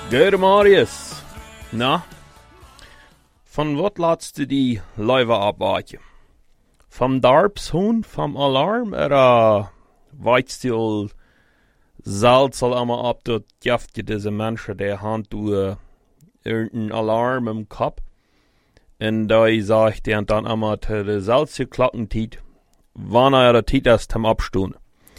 Gute Marius. Na, von wat laatst du die Läufe abwarten? Vom Darbshuhn, vom Alarm, oder weißt du all, Salz soll einmal ab, dort jaft je diese Menschen, der hand du irgendein Alarm im Kopf. Und da sagt der dann einmal, der Salz klocken tiet, wann der tiet das zum Abstun.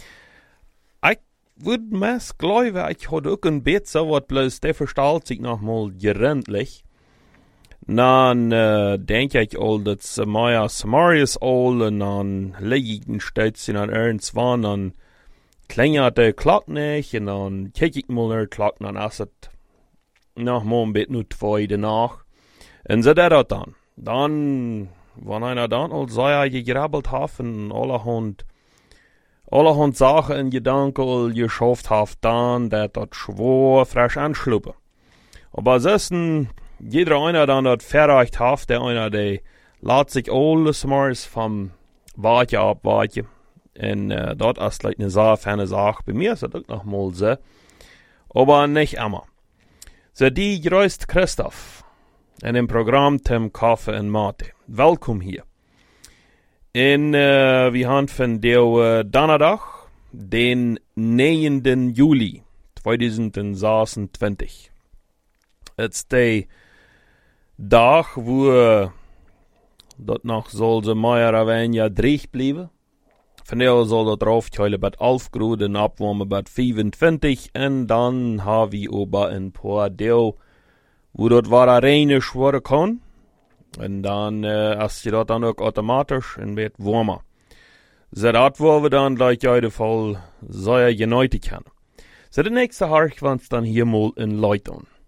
Würde mes glauben, ich hatte auch ein bisschen so was, bloß der verstahlt sich noch mal gerendlich. Dann denke ich all, dass Maya Samarias all, und dann lege ich steht sie dann irgendwann, dann klingelt der Klock nicht, und dann kick ich mal der Klock, dann ist es noch mal ein bisschen nur 2 danach. Und so das dann. Dann, wenn einer dann all sei gegrabbelt hat, und allerhand Sachen in Gedanken geschafft hat, dann, dat schwor frisch anschluppen. Aber ansonsten, jeder einer dann das verreicht hat, der einer, der lässt sich alles mal vom Warten abwarten. Und dort ist vielleicht eine sehr feine Sache. Bei mir ist das auch noch mal so. Aber nicht immer. So, die grüßt Christoph in dem Programm Tim Kaffee und Mate. Willkommen hier. En wir haben von der Donnerdag, den 9. Juli 2026. Het is der Dag, wo dat nog soll ze meer of een jaar dreig blijven. Vandaag soll dat raufkeulen bij 11 graden en opwarmen bij 25. En dan hebben we over een paar deel, wo dat waar reinisch worden kan. En dan is je dat dan ook automatisch en wordt warmer. Zodat we dan gleich in ieder Fall sehr genoten können. So, de nächste Hark, wann's dann hier mal in Leuten.